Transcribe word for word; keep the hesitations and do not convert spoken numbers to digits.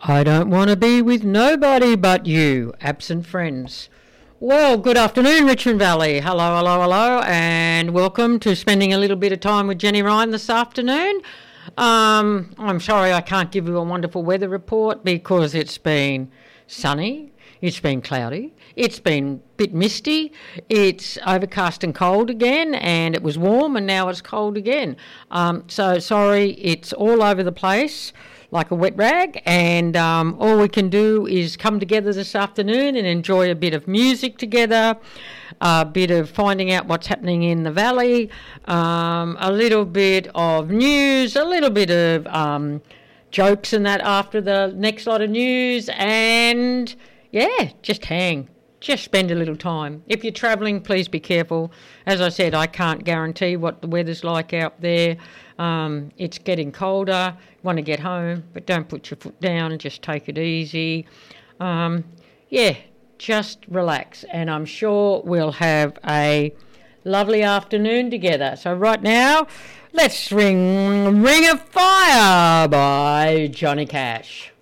I don't want to be with nobody but you, absent friends. Well, good afternoon, Richmond Valley. Hello, hello, hello, and welcome to spending a little bit of time with Jenny Ryan this afternoon. Um, I'm sorry I can't give you a wonderful weather report because it's been sunny, it's been cloudy, it's been a bit misty, it's overcast and cold again, and it was warm and now it's cold again. Um, so sorry, it's all over the place like a wet rag, and um, all we can do is come together this afternoon and enjoy a bit of music together, a bit of finding out what's happening in the valley, um, a little bit of news, a little bit of um, jokes and that after the next lot of news, and yeah, just hang. Just spend a little time. If you're travelling, please be careful. As I said, I can't guarantee what the weather's like out there. Um, it's getting colder. You want to get home, but don't put your foot down and just take it easy. Um, yeah, just relax. And I'm sure we'll have a lovely afternoon together. So right now, let's ring Ring of Fire by Johnny Cash.